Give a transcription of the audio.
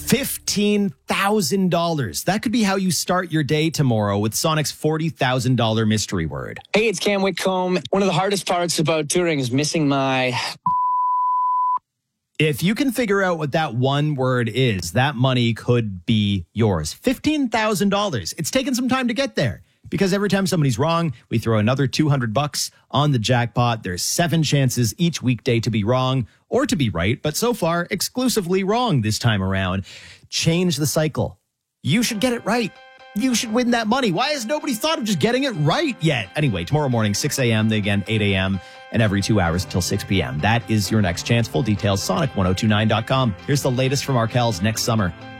$15,000. That could be how you start your day tomorrow with Sonic's $40,000 mystery word. Hey, it's Cam Whitcomb. One of the hardest parts about touring is missing my... If you can figure out what that one word is, that money could be yours. $15,000. It's taken some time to get there because every time somebody's wrong, we throw another $200 on the jackpot. There's 7 chances each weekday to be wrong or to be right, but so far, exclusively wrong this time around. Change the cycle. You should get it right. You should win that money. Why has nobody thought of just getting it right yet? Anyway, tomorrow morning, 6 a.m., then again, 8 a.m., and every 2 hours until 6 p.m. That is your next chance. Full details, sonic1029.com. Here's the latest from Arkells next summer.